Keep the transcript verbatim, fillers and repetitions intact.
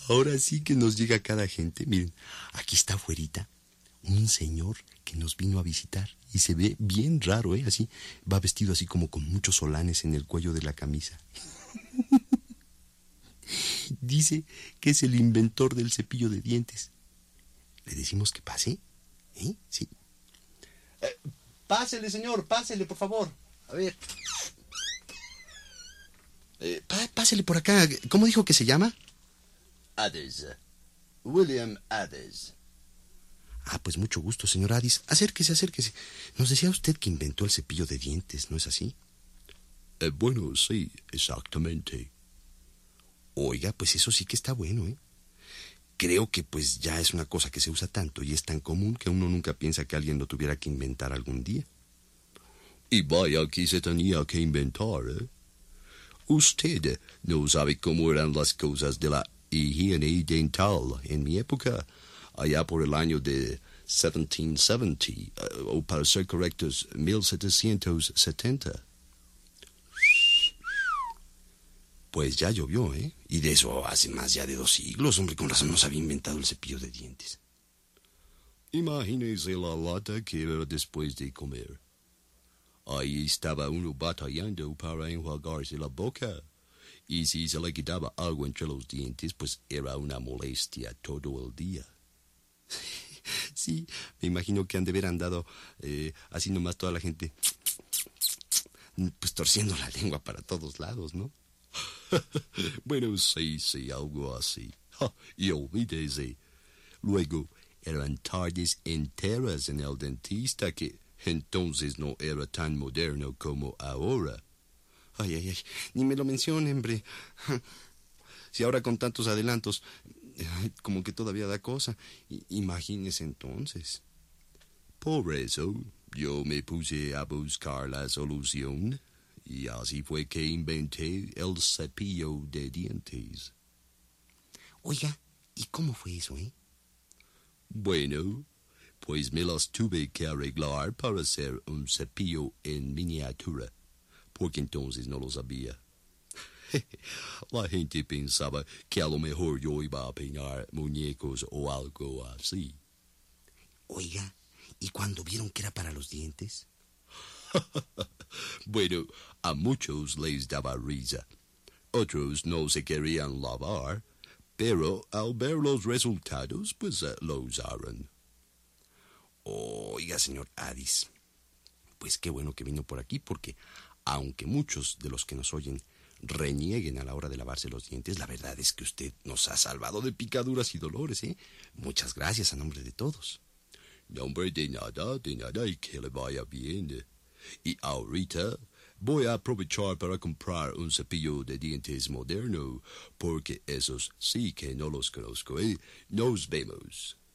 Ahora sí que nos llega cada gente. Miren, aquí está afuerita un señor que nos vino a visitar y se ve bien raro, ¿eh? Así, va vestido así como con muchos solanes en el cuello de la camisa. Dice que es el inventor del cepillo de dientes. ¿Le decimos que pase? ¿Eh? Sí. Eh, pásele, señor, pásele, por favor. A ver. Eh, pá, pásele por acá. ¿Cómo dijo que se llama? Addis. William Addis. Ah, pues mucho gusto, señor Addis. Acérquese, acérquese. Nos decía usted que inventó el cepillo de dientes, ¿no es así? Eh, bueno, sí, exactamente. Oiga, pues eso sí que está bueno, ¿eh? Creo que pues ya es una cosa que se usa tanto y es tan común que uno nunca piensa que alguien lo tuviera que inventar algún día. Y vaya que se tenía que inventar, ¿eh? Usted no sabe cómo eran las cosas de la higiene dental en mi época, allá por el año de setecientos setenta, uh, o para ser correctos, mil setecientos setenta. Pues ya llovió, ¿eh? Y de eso hace más ya de dos siglos, hombre, con razón no se había inventado el cepillo de dientes. Imagínese la lata que era después de comer. Ahí estaba uno batallando para enjuagarse la boca. Y si se le quedaba algo entre los dientes, pues era una molestia todo el día. Sí, me imagino que han de haber andado eh, así nomás toda la gente, pues torciendo la lengua para todos lados, ¿no? Bueno, sí, sí, algo así. Ja, y olvídese. Luego, eran tardes enteras en el dentista que entonces no era tan moderno como ahora. Ay, ay, ay, ni me lo mencione, hombre. Si ahora con tantos adelantos, ay, como que todavía da cosa. I- imagínese entonces. Por eso, yo me puse a buscar la solución. Y así fue que inventé el cepillo de dientes. Oiga, ¿y cómo fue eso, eh? Bueno, pues me las tuve que arreglar para hacer un cepillo en miniatura, porque entonces no lo sabía. La gente pensaba que a lo mejor yo iba a peinar muñecos o algo así. Oiga, ¿y cuando vieron que era para los dientes? Bueno, a muchos les daba risa. Otros no se querían lavar, pero al ver los resultados, pues uh, lo usaron. Oiga, señor Addis, pues qué bueno que vino por aquí, porque aunque muchos de los que nos oyen renieguen a la hora de lavarse los dientes, la verdad es que usted nos ha salvado de picaduras y dolores, ¿eh? Muchas gracias a nombre de todos. No, hombre, de nada, de nada, y que le vaya bien. Y ahorita voy a aprovechar para comprar un cepillo de dientes moderno, porque esos sí que no los conozco, ¿eh? Nos vemos.